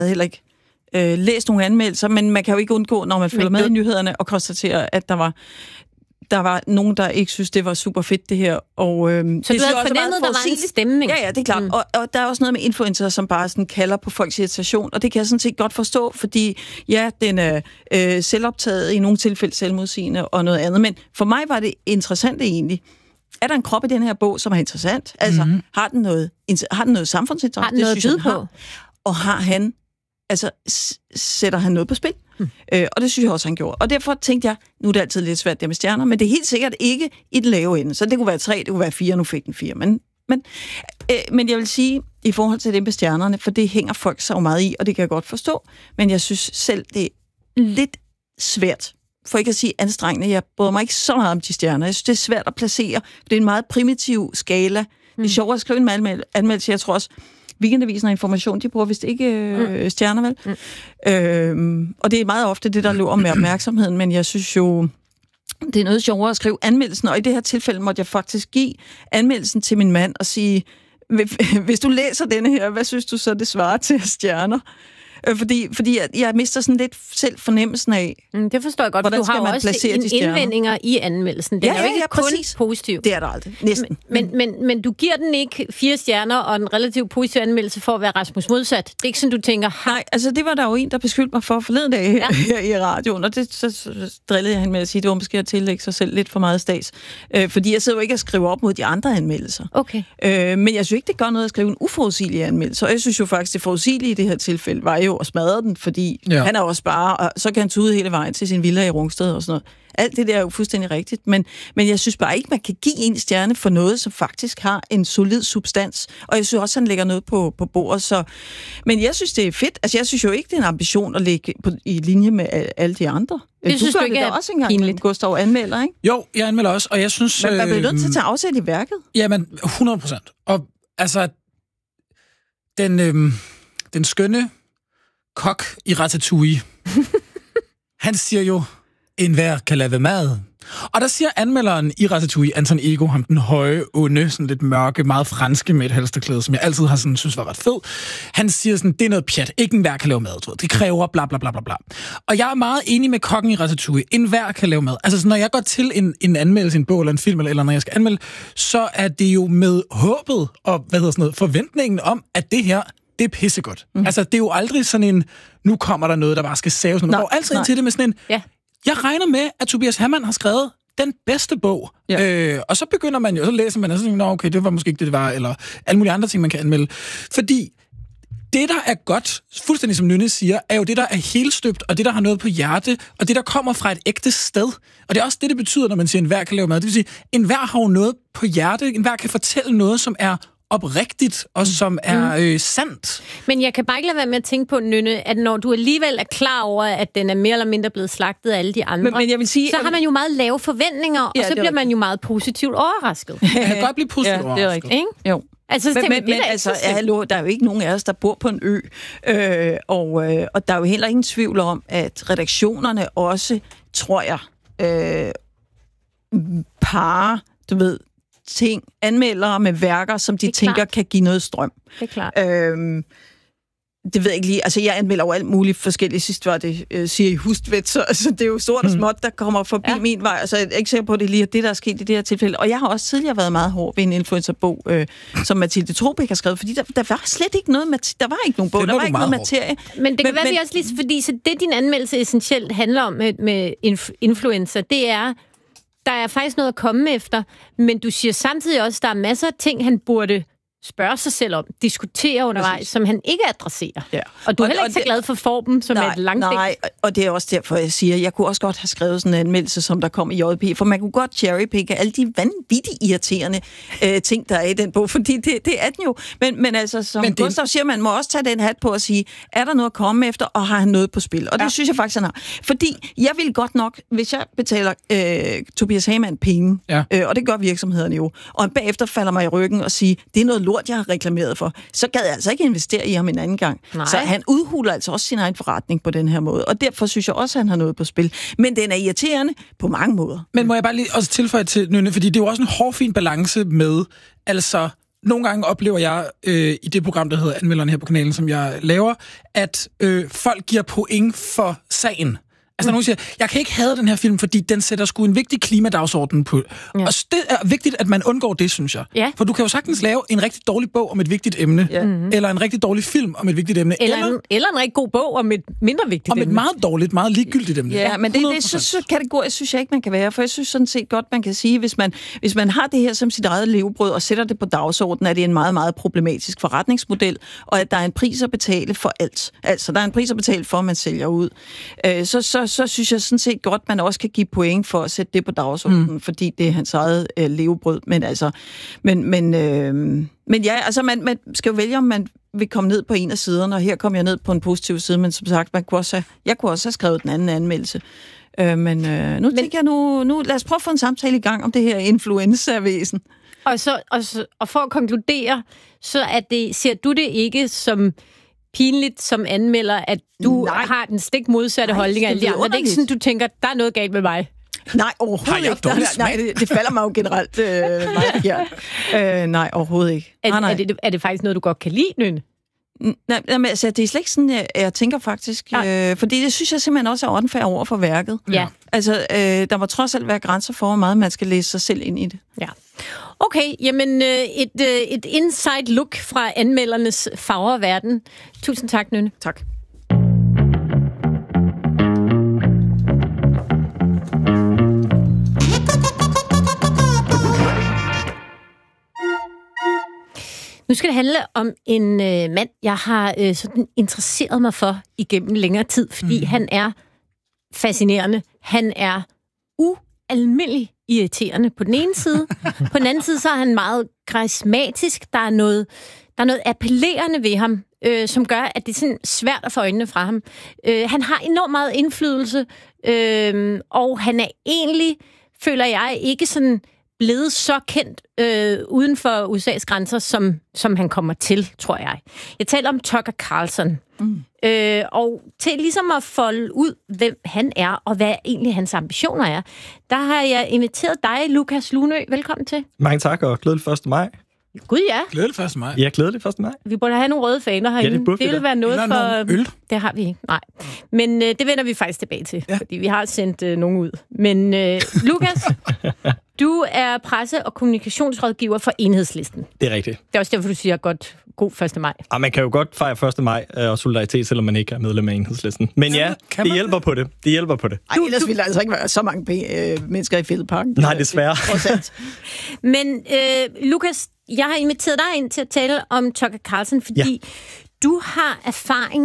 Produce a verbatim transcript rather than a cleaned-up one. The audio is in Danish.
Jeg havde heller ikke øh, læst nogle anmeldelser, men man kan jo ikke undgå, når man følger med i nyhederne, og konstatere, at der var... Der var nogen, der ikke synes, det var super fedt, det her. Og, øhm, så det du havde fornemmet, der var en stemning? Ja, ja, det er klart. Mm. Og, og der er også noget med influencer, som bare sådan kalder på folks irritation, og det kan jeg sådan set godt forstå, fordi ja, den er øh, selvoptaget, i nogle tilfælde selvmodsigende og noget andet. Men for mig var det interessant egentlig. Er der en krop i den her bog, som er interessant? Altså, mm-hmm. har den noget, har den noget samfundsinteresse? Har den noget det, på? Har. Og har han, altså, s- sætter han noget på spil? Mm. Øh, og det synes jeg også, han gjorde. Og derfor tænkte jeg, nu er det altid lidt svært det med stjerner, men det er helt sikkert ikke i den lave ende. Så det kunne være tre, det kunne være fire, nu fik den fire. Men, men, øh, men jeg vil sige, i forhold til det med stjernerne, for det hænger folk så meget i, og det kan jeg godt forstå, men jeg synes selv, det er lidt svært, for ikke at sige anstrengende. Jeg bryder mig ikke så meget om de stjerner. Jeg synes, det er svært at placere. Det er en meget primitiv skala. Mm. Det er sjovt at skrive en anmeld- anmeldelse. Jeg tror også, Weekendavisen og Information, de bruger vist ikke øh, stjerner, vel? Mm. Øhm, og det er meget ofte det, der løber med opmærksomheden, men jeg synes jo, det er noget sjovere at skrive anmeldelsen, og i det her tilfælde måtte jeg faktisk give anmeldelsen til min mand og sige, hvis du læser denne her, hvad synes du så, det svarer til stjerner? Fordi, fordi jeg, jeg mister sådan lidt selv fornemmelsen af... Mm, det forstår jeg godt, for du har jo også en indvendinger i anmeldelsen. Den ja, er jo ikke ja, kun præcis. Positiv. Det er der aldrig. Næsten. Men, men, men, men du giver den ikke fire stjerner og en relativt positiv anmeldelse for at være Rasmus modsat. Det er ikke sådan, du tænker... Nej, altså det var der jo en, der beskyldte mig for forleden dag her, ja. her i radioen, og det, så, så drillede jeg hende med at sige, at det var måske at tillægge sig selv lidt for meget stats. Øh, fordi jeg sidder jo ikke og skriver op mod de andre anmeldelser. Okay. Øh, men jeg synes ikke, det gør noget at skrive en uforudsigelig anmeldelse. Og jeg synes jo faktisk, det forudsigelige i det her tilfælde var jo at smadre den, fordi ja. han er også bare, og så kan han tude hele vejen til sin villa i Rungsted og sådan noget. Alt det der er jo fuldstændig rigtigt, men, men jeg synes bare ikke, man kan give en stjerne for noget, som faktisk har en solid substans, og jeg synes også, han lægger noget på, på bordet, så... Men jeg synes, det er fedt. Altså, jeg synes jo ikke, det er en ambition at ligge på, i linje med alle de andre. Det du synes gør du ikke det er også engang, pinligt. Gustav anmelder, ikke? Jo, jeg anmelder også, og jeg synes... Men man bliver nødt til at øh, tage afsæt i værket. Jamen, hundrede procent. Og altså, den, øh, den skønne kok i Ratatouille, han siger jo, enhver kan lave mad. Og der siger anmelderen i Ratatouille, Anton Ego, ham den høje, onde, sådan lidt mørke, meget franske med et halsterklæde, som jeg altid har sådan, synes var ret fed. Han siger sådan, det er noget pjat. Ikke enhver kan lave mad, tror jeg. Det kræver bla bla bla bla bla. Og jeg er meget enig med kokken i Ratatouille. Enhver kan lave mad. Altså, så når jeg går til en, en anmeldelse, en bog eller en film, eller, eller når jeg skal anmelde, så er det jo med håbet og, hvad hedder sådan noget, forventningen om, at det her, det er pissegodt. Mm. Altså, det er jo aldrig sådan en, nu kommer der noget, der bare skal saves. Man går altid ind til det med sådan en, ja. Jeg regner med, at Tobias Hamann har skrevet den bedste bog. Ja. Øh, og så begynder man jo, så læser man, og så tænker man, okay, det var måske ikke det, det var, eller alle mulige andre ting, man kan anmelde. Fordi det, der er godt, fuldstændig som Nynne siger, er jo det, der er helstøbt, og det, der har noget på hjerte, og det, der kommer fra et ægte sted. Og det er også det, det betyder, når man siger, enhver kan lave mad. Det vil sige, enhver har jo noget på hjerte, enhver kan fortælle noget, som er oprigtigt, og som er øh, sandt. Men jeg kan bare ikke lade være med at tænke på, Nynne, at når du alligevel er klar over, at den er mere eller mindre blevet slagtet af alle de andre, men, men jeg vil sige, så har man jo meget lave forventninger, ja, og så bliver man jo meget positivt overrasket. Man kan godt blive positivt ja, overrasket. Det er rigtigt. Ikke? Jo. Altså, men, men, det men altså, hallo, der er jo ikke nogen af os, der bor på en ø, øh, og, øh, og der er jo heller ingen tvivl om, at redaktionerne også, tror jeg, øh, parer, du ved, ting, anmeldere med værker, som de tænker klart. Kan give noget strøm. Det er klart. Øhm, det ved jeg ikke lige. Altså, jeg anmelder jo alt muligt forskelligt. Sidst var det uh, Siri Hustvedt, så altså, det er jo stort og småt, der kommer forbi ja. Min vej. Altså, jeg er ikke sikker på, at det lige er det, der er sket i det her tilfælde. Og jeg har også tidligere været meget hård ved en influencerbog, øh, som Mathilde Trobeck har skrevet, fordi der, der var slet ikke noget, mat- der var ikke nogen bog, der var ikke noget materie. Men det kan men, være, men, vi også lige, fordi så det, din anmeldelse essentielt handler om med, med inf- influencer, det er, der er faktisk noget at komme efter, men du siger samtidig også, at der er masser af ting, han burde spørge sig selv om, diskutere undervejs, præcis. Som han ikke adresserer. Ja. Og du er og, heller ikke så det, glad for formen, som nej, er et langdigt. Nej, og det er også derfor, jeg siger, jeg kunne også godt have skrevet sådan en anmeldelse, som der kom i J P, for man kunne godt cherrypicke alle de vanvittigt irriterende øh, ting, der er i den bog, fordi det, det er den jo. Men, men altså, som men Gustav siger, man må også tage den hat på og sige, er der noget at komme efter, og har han noget på spil? Og det ja. Synes jeg faktisk, han har. Fordi jeg vil godt nok, hvis jeg betaler øh, Tobias Hamann penge, ja. øh, og det gør virksomhederne jo, og han bagefter falder mig i ryggen og siger, det er noget lort, jeg har reklameret for, så gad jeg altså ikke investere i ham en anden gang. Nej. Så han udhuler altså også sin egen forretning på den her måde, og derfor synes jeg også, at han har noget på spil. Men den er irriterende på mange måder. Men må jeg bare lige også tilføje til Nynne, fordi det er jo også en hårfin balance med, altså nogle gange oplever jeg øh, i det program, der hedder Anmelderne her på kanalen, som jeg laver, at øh, folk giver point for sagen. Altså, når nogen siger, jeg kan ikke have den her film, fordi den sætter sgu en vigtig klimadagsorden på. Ja. Og det er vigtigt, at man undgår det, synes jeg. Ja. For du kan jo sagtens lave en rigtig dårlig bog om et vigtigt emne, ja. eller en rigtig dårlig film om et vigtigt emne. Eller, eller, en, eller en rigtig god bog om et mindre vigtigt om emne. Om et meget dårligt, meget ligegyldigt emne. Ja, men det, det så, så kategorisk synes jeg ikke, man kan være. For jeg synes sådan set godt, man kan sige, hvis man, hvis man har det her som sit eget levebrød og sætter det på dagsordenen, er det en meget, meget problematisk forretningsmodel, og at der er en pris at betale for alt. Altså, der er en pris at betale for, at man sælger ud. Øh, så, så, så synes jeg sådan set godt, man også kan give point for at sætte det på dagsordenen, mm. fordi det er hans eget øh, levebrød. Men altså, men, men, øh, men ja, altså man, man skal jo vælge, om man vil komme ned på en af siderne, og her kom jeg ned på en positiv side, men som sagt, man kunne også have, jeg kunne også have skrevet den anden anmeldelse. Øh, men øh, nu men, tænker jeg, nu, nu lad os prøve at få en samtale i gang om det her influenza-væsen. Og, så, og, så, og for at konkludere, så er det, ser du det ikke som pinligt som anmelder, at du Nej. har den stik modsatte Nej, holdning af alle de andre. Det er ikke sådan, du tænker, der er noget galt med mig. Nej, overhovedet ikke. Der, nej, det, det falder mig jo generelt øh, meget ja. øh, Nej, overhovedet ikke. Er, nej, nej. Er, det, er det faktisk noget, du godt kan lide, Nynne? Nej, men altså, det er slet ikke sådan, jeg, jeg tænker faktisk. Øh, fordi det synes jeg simpelthen også er åndfærd over for værket. Ja. Altså, øh, der må trods alt være grænser for, hvor meget man skal læse sig selv ind i det. Ja. Okay, jamen et, et inside look fra anmeldernes fagre verden. Tusind tak, Nynne. Tak. Nu skal det handle om en øh, mand, jeg har øh, sådan interesseret mig for igennem længere tid, fordi mm. han er fascinerende. Han er ualmindelig irriterende på den ene side. På den anden side, så er han meget karismatisk. Der er noget, der er noget appellerende ved ham, øh, som gør, at det er sådan svært at få øjnene fra ham. Øh, han har enormt meget indflydelse, øh, og han er egentlig, føler jeg, ikke sådan blevet så kendt øh, uden for U S A's grænser, som, som han kommer til, tror jeg. Jeg taler om Tucker Carlson. Mm. Øh, og til ligesom at folde ud, hvem han er, og hvad egentlig hans ambitioner er, der har jeg inviteret dig, Lukas Lunø. Velkommen til. Mange tak, og glædelig første maj. Gud, ja. Glædelig første maj. Ja, glædelig første maj. Vi burde have nogle røde faner herinde. Ja, det, det vil være noget for... øl. Det har vi ikke, nej. Men øh, det vender vi faktisk tilbage til, ja. Fordi vi har sendt øh, nogen ud. Men øh, Lukas, du er presse- og kommunikationsrådgiver for Enhedslisten. Det er rigtigt. Det er også derfor, du siger godt god første maj. Ja, man kan jo godt fejre første maj og solidaritet, selvom man ikke er medlem af Enhedslisten. Men ja, ja det hjælper det? på det. Det hjælper på det. Ej, ellers ville der altså ikke være så mange øh, mennesker i Fælledparken. Nej, desværre. Men øh, Lukas, jeg har inviteret dig ind til at tale om Tucker Carlson, fordi ja. du har erfaring